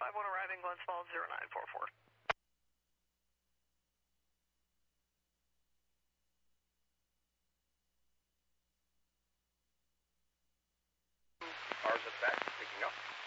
51 arriving, Glens Falls 0944. Cars at back, picking up.